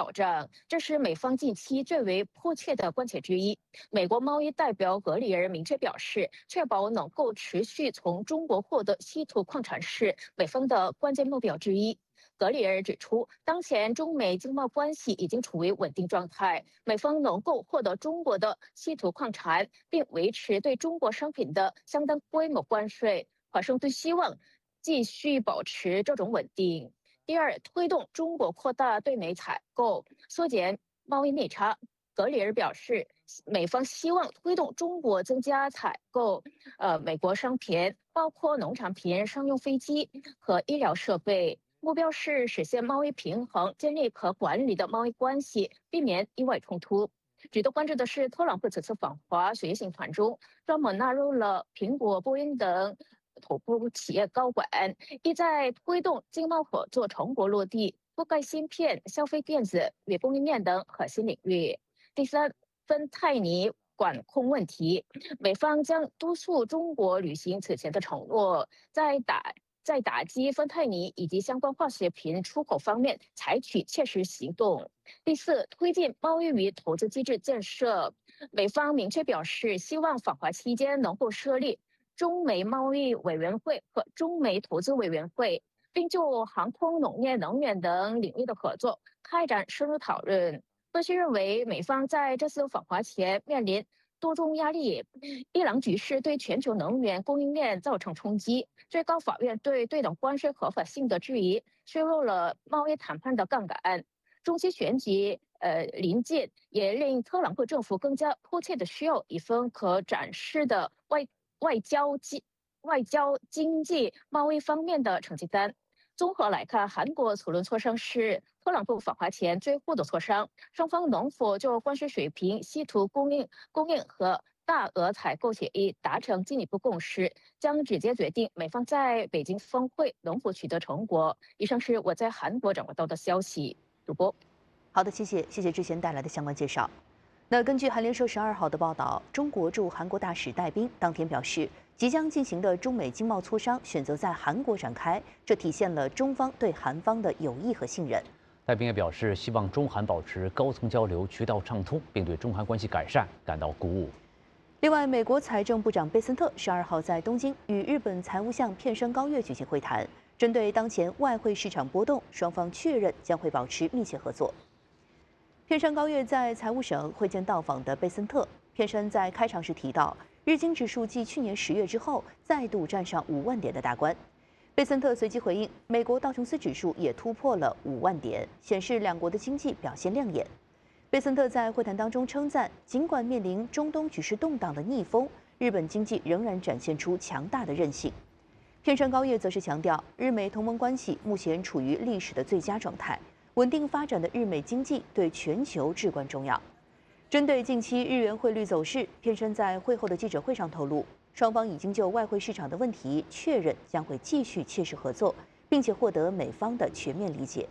保障，这是美方近期最为迫切的关切之一。美国贸易代表格里尔明确表示，确保能够持续从中国获得稀土矿产是美方的关键目标之一。格里尔指出，当前中美经贸关系已经处于稳定状态，美方能够获得中国的稀土矿产，并维持对中国商品的相当规模关税。华盛顿希望继续保持这种稳定。第二，推动中国扩大对美采购，缩减贸易逆差。格里尔表示，美方希望推动中国增加采购，美国商品，包括农产品、商用飞机和医疗设备。目标是实现贸易平衡，建立可管理的贸易关系，避免意外冲突。值得关注的是，特朗普此次访华随行团中专门纳入了苹果、波音等头部企业高管，意在推动经贸合作成果落地，覆盖芯片、消费电子与供应链等核心领域。第三，芬太尼管控问题，美方将督促中国履行此前的承诺，在打击芬太尼以及相关化学品出口方面采取切实行动。第四，推进贸易与投资机制建设。美方明确表示，希望访华期间能够设立中美贸易委员会和中美投资委员会，并就航空、农业、能源等领域的合作开展深入讨论。分析认为，美方在这次访华前面临多重压力，伊朗局势对全球能源供应链造成冲击，最高法院对对等关税合法性的质疑削弱了贸易谈判的杠杆。中期选举临近，也令特朗普政府更加迫切的需要一份可展示的外交经外交、经济、贸易方面的成绩单。综合来看，韩国此轮磋商是特朗普访华前最后的磋商，双方能否就关税水平、稀土供应和大额采购协议达成进一步共识，将直接决定美方在北京峰会能否取得成果。以上是我在韩国掌握到的消息。主播， 好的，谢谢之前带来的相关介绍。那根据韩联社12号的报道，中国驻韩国大使戴斌当天表示，即将进行的中美经贸磋商选择在韩国展开，这体现了中方对韩方的友谊和信任。 戴斌也表示，希望中韩保持高层交流，渠道畅通，并对中韩关系改善感到鼓舞。 另外，美国财政部长贝森特12号在东京与日本财务相片山高月举行会谈，针对当前外汇市场波动，双方确认将会保持密切合作。片山高月在财务省会见到访的贝森特。片山在开场时提到，日经指数继去年10月之后，再度站上5万点的大关。贝森特随即回应，美国道琼斯指数也突破了5万点，显示两国的经济表现亮眼。贝森特在会谈当中称赞，尽管面临中东局势动荡的逆风，日本经济仍然展现出强大的韧性。片山高月则是强调，日美同盟关系目前处于历史的最佳状态。稳定发展的日美经济对全球至关重要。针对近期日元汇率走势，片山在会后的记者会上透露，双方已经就外汇市场的问题确认将会继续切实合作，并且获得美方的全面理解。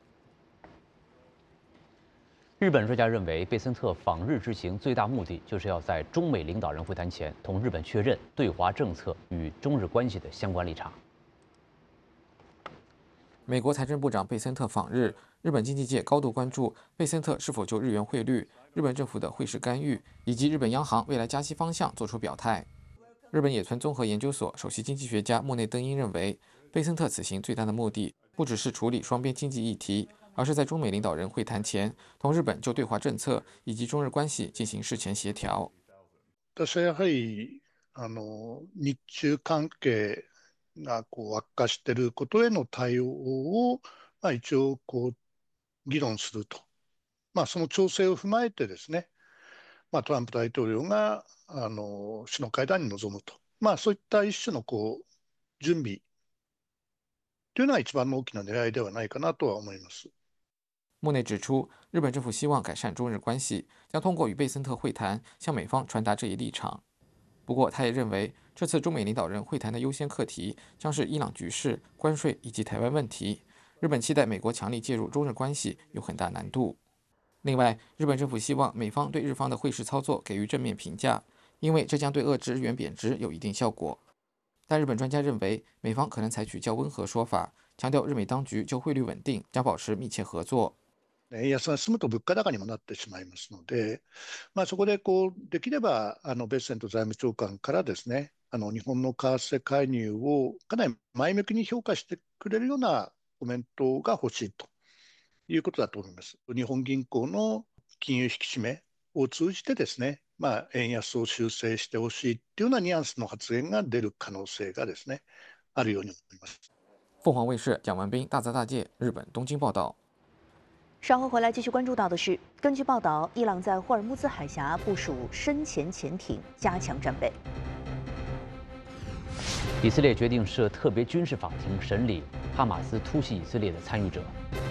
日本专家认为，贝森特访日之行最大目的就是要在中美领导人会谈前同日本确认对华政策与中日关系的相关立场。 美国财政部长贝森特访日，日本经济界高度关注贝森特是否就日元汇率、日本政府的汇市干预以及日本央行未来加息方向做出表态。日本野村综合研究所首席经济学家莫内登英认为，贝森特此行最大的目的不只是处理双边经济议题，而是在中美领导人会谈前，同日本就对华政策以及中日关系进行事前协調。 私はやはり日中関係が悪化していることへの対応を、一応議論すると、その調整を踏まえてですね、トランプ大統領が首脳会談に臨むと、そういった一種の準備というのが一番の大きな狙いではないかなとは思います。 莫内指出，日本政府希望改善中日关系，将通过与贝森特会谈向美方传达这一立场。不过，他也认为，这次中美领导人会谈的优先课题将是伊朗局势、关税以及台湾问题。日本期待美国强力介入中日关系有很大难度。另外，日本政府希望美方对日方的汇市操作给予正面评价，因为这将对遏制日元贬值有一定效果。但日本专家认为，美方可能采取较温和说法，强调日美当局就汇率稳定将保持密切合作。 円安が進むと物価高にもなってしまいますので、そこでできればベッセント財務長官からですね、日本の為替介入をかなり前向きに評価してくれるようなコメントが欲しいということだと思います。日本銀行の金融引き締めを通じてですね、円安を修正してほしいっていうようなニュアンスの発言が出る可能性がですね、あるように思います。 凤凰卫视蒋文斌大泽大介日本东京报道。 稍后回来继续关注到的是，根据报道，伊朗在霍尔木兹海峡部署深潜潜艇，加强战备。 以色列决定设特别军事法庭审理哈马斯突袭以色列的参与者。